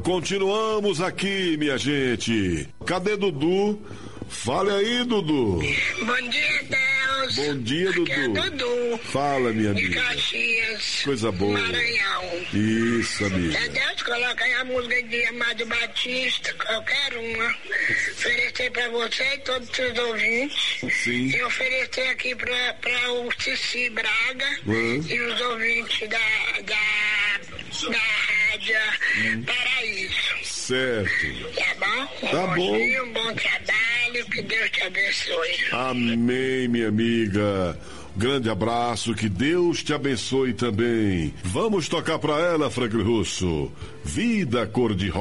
Continuamos aqui, minha gente. Cadê Dudu? Fale aí, Dudu. Bom dia, Deus. Bom dia, Dudu. Aqui é Dudu. Fala, minha De amiga. Caxias. Coisa boa. Maranhão. Isso, amiga. Deus, coloca aí a música de Amado Batista, qualquer uma. Oferecer pra você e todos os seus ouvintes. Sim. E oferecer aqui pra o Cici Braga e os ouvintes da Rádio Paraíso. Certo. Tá bom? Tá bom. Dia, um bom trabalho, que Deus te abençoe. Amém, minha amiga. Grande abraço, que Deus te abençoe também. Vamos tocar pra ela, Franklin Russo. Vida cor-de-rosa.